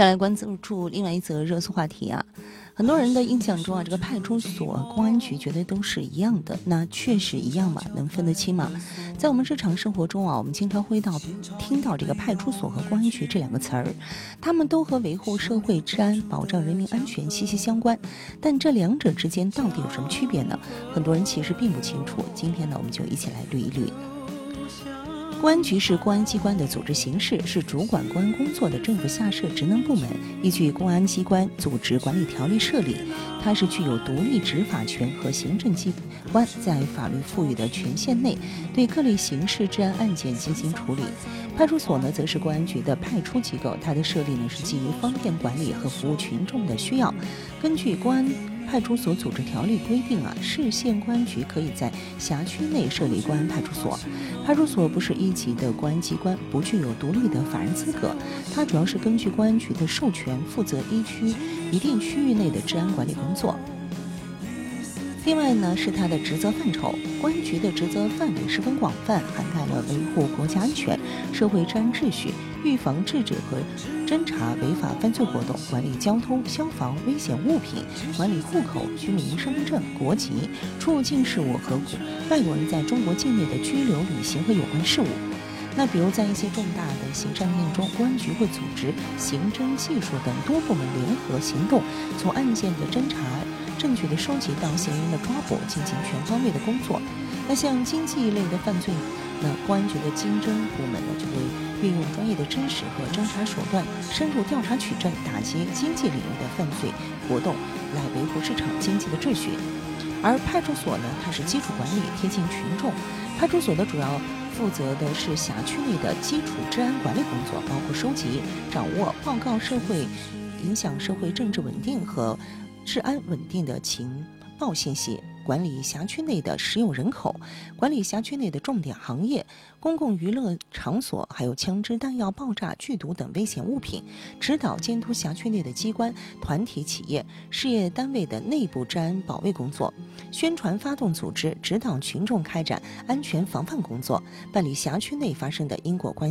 再来关注另外一则热搜话题啊，很多人的印象中啊，这个派出所、公安局觉得都是一样的，那确实一样吗？能分得清吗？在我们日常生活中啊，我们经常会听到这个派出所和公安局这两个词儿，他们都和维护社会治安、保障人民安全息息相关。但这两者之间到底有什么区别呢？很多人其实并不清楚。今天呢，我们就一起来捋一捋。公安局是公安机关的组织形式，是主管公安工作的政府下设职能部门，依据《公安机关组织管理条例》设立。它是具有独立执法权和行政机关，在法律赋予的权限内，对各类刑事治安案件进行处理。派出所呢，则是公安局的派出机构，它的设立呢是基于方便管理和服务群众的需要。根据公安派出所组织条例规定啊，市县公安局可以在辖区内设立公安派出所。派出所不是一级的公安机关，不具有独立的法人资格，它主要是根据公安局的授权，负责一定区域内的治安管理工作。另外呢，是它的职责范畴。公安局的职责范围十分广泛，涵盖了维护国家安全、社会治安秩序、预防制止和侦查违法犯罪活动、管理交通、消防、危险物品、管理户口、居民身份证、国籍、出入境事务和外国人在中国境内的居留、旅行和有关事务。那比如在一些重大的刑事案件中，公安局会组织刑侦、技术等多部门联合行动，从案件的侦查、证据的收集到嫌疑人的抓捕，进行全方位的工作。那像经济类的犯罪，那公安局的经侦部门呢，就会运用专业的知识和侦查手段，深入调查取证，打击经济领域的犯罪活动，来维护市场经济的秩序。而派出所呢，它是基础管理，贴近群众。派出所的主要负责的是辖区内的基础治安管理工作，包括收集、掌握、报告影响社会政治稳定和治安稳定的情报信息，管理辖区内的实有人口，管理辖区内的重点行业、公共娱乐场所，还有枪支弹药、爆炸、剧毒等危险物品，指导监督辖区内的机关、团体、企业、事业单位的内部治安保卫工作，宣传发动组织，指导群众开展安全防范工作，办理辖区内发生的因果关系